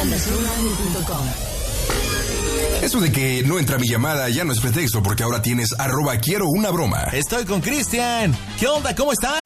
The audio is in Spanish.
LandosRadio.com. Eso de que no entra mi llamada ya no es pretexto, porque ahora tienes @quiero una broma. Estoy con Cristian. ¿Qué onda? ¿Cómo están?